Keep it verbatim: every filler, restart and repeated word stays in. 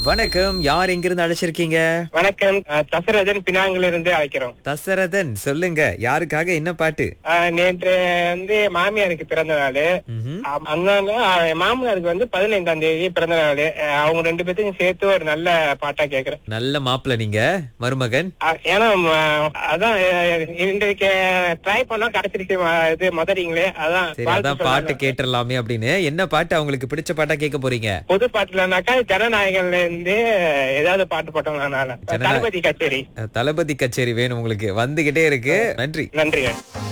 வணக்கம். யார் எங்கிருந்து அழைச்சிருக்கீங்க? வணக்கம். அஹ், தசரதன் பினாங்கில இருந்து அழைக்கிறோம். தசரதன், சொல்லுங்க. யாருக்காக என்ன பாட்டு? அஹ், நேற்று வந்து மாமியாருக்கு பிறந்த நாள். ம்ஹும். அதனால அஹ், மாமனாருக்கு வந்து பதினைந்தாம் தேதி பிறந்த நாள். அஹ், அவங்க ரெண்டு பேர்த்தையும் சேர்த்து ஒரு நல்ல பாட்டா கேக்குறேன். நல்ல மாப்பிள்ள நீங்க, மருமகன். அஹ், ஏன்னா அஹ், அதான் அஹ், இன்றைக்கு ட்ரை பண்ணா கிடைச்சிருச்சு. ம- இது மதறீங்களே, அதான் சரி, வாழ்த்து அதான் பாட்டு சொல்லலாம். கேட்டுடலாமே அப்படின்னு. என்ன பாட்டு அவங்களுக்கு பிடிச்ச பாட்டா கேட்க போறீங்க? புது பாட்டுலனாக்கா ஜனநாயகன்ல இருந்து ஏதாவது பாட்டு போட்டோம்னால ஜனநாயக- தளபதி கச்சேரி. தளபதி கச்சேரி வேணும் உங்களுக்கு. வந்துகிட்டே இருக்கு. நன்றி. நன்றிங்க.